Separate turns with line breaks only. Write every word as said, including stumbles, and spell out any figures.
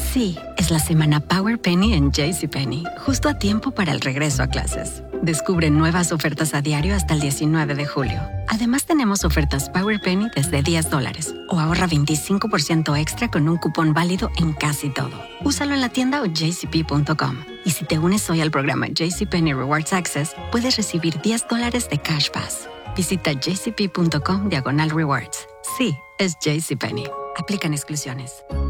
Sí, es la semana Power Penny en JCPenney, justo a tiempo para el regreso a clases. Descubre nuevas ofertas a diario hasta el diecinueve de julio. Además, tenemos ofertas Power Penny desde diez dólares o ahorra veinticinco por ciento extra con un cupón válido en casi todo. Úsalo en la tienda o j c p punto com. Y si te unes hoy al programa JCPenney Rewards Access, puedes recibir diez dólares de Cash Pass. Visita jcp punto com diagonal rewards. Sí, es JCPenney. Aplican exclusiones.